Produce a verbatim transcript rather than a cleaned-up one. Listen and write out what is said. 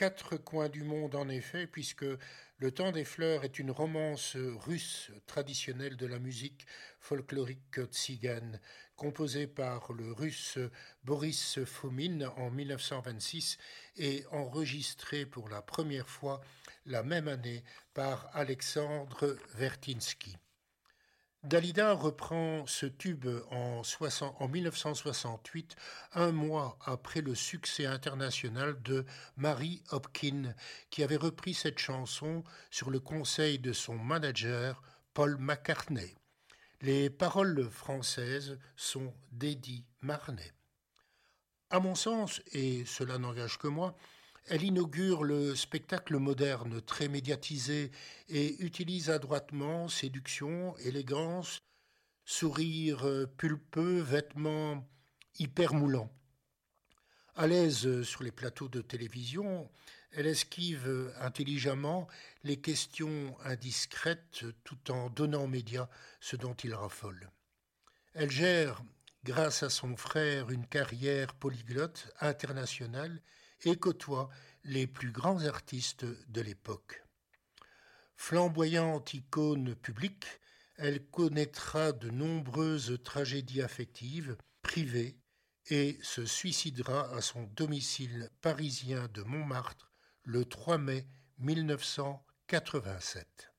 quatre coins du monde en effet, puisque Le Temps des Fleurs est une romance russe traditionnelle de la musique folklorique tzigane, composée par le russe Boris Fomin en mille neuf cent vingt-six et enregistrée pour la première fois la même année par Alexandre Vertinsky. Dalida reprend ce tube en, soixante, en mille neuf cent soixante-huit, un mois après le succès international de Mary Hopkin, qui avait repris cette chanson sur le conseil de son manager Paul McCartney. Les paroles françaises sont d'Eddie Marnay. À mon sens, et cela n'engage que moi, elle inaugure le spectacle moderne très médiatisé et utilise adroitement séduction, élégance, sourire pulpeux, vêtements hyper moulants. À l'aise sur les plateaux de télévision, elle esquive intelligemment les questions indiscrètes tout en donnant aux médias ce dont ils raffolent. Elle gère, grâce à son frère, une carrière polyglotte internationale et côtoie les plus grands artistes de l'époque. Flamboyante icône publique, elle connaîtra de nombreuses tragédies affectives, privées, et se suicidera à son domicile parisien de Montmartre le trois mai mille neuf cent quatre-vingt-sept.